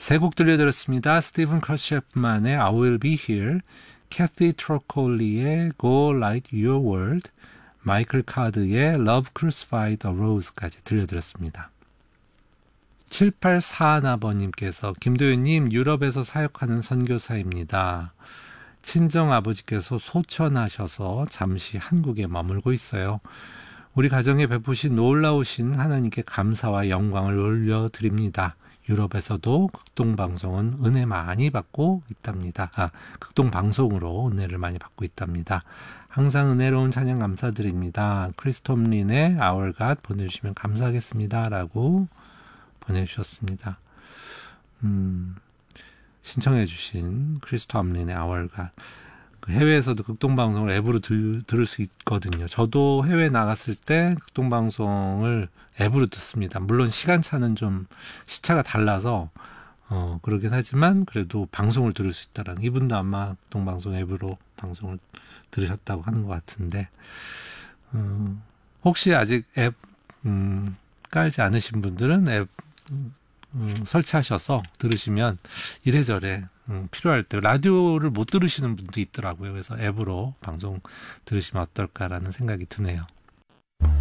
세 곡 들려드렸습니다. 스티븐 크러쉬프만의 I Will Be Here, 캐티 트로콜리의 Go Light Your World, 마이클 카드의 Love Crucified a Rose까지 들려드렸습니다. 7841번님께서 김도윤님, 유럽에서 사역하는 선교사입니다. 친정아버지께서 소천하셔서 잠시 한국에 머물고 있어요. 우리 가정에 베푸신 놀라우신 하나님께 감사와 영광을 올려드립니다. 유럽에서도 극동방송은 은혜 많이 받고 있답니다. 극동방송으로 은혜를 많이 받고 있답니다. 항상 은혜로운 찬양 감사드립니다. 크리스톰린의 Our God 보내주시면 감사하겠습니다. 라고 보내주셨습니다. 신청해 주신 크리스톰린의 Our God. 해외에서도 극동방송을 앱으로 들을 수 있거든요. 저도 해외 나갔을 때 극동방송을 앱으로 듣습니다. 물론 시간차는 좀 시차가 달라서 그러긴 하지만 그래도 방송을 들을 수 있다라는, 이분도 아마 극동방송 앱으로 방송을 들으셨다고 하는 것 같은데 혹시 아직 앱 깔지 않으신 분들은 앱 설치하셔서 들으시면 이래저래 필요할 때 라디오를 못 들으시는 분도 있더라고요. 그래서 앱으로 방송 들으시면 어떨까라는 생각이 드네요.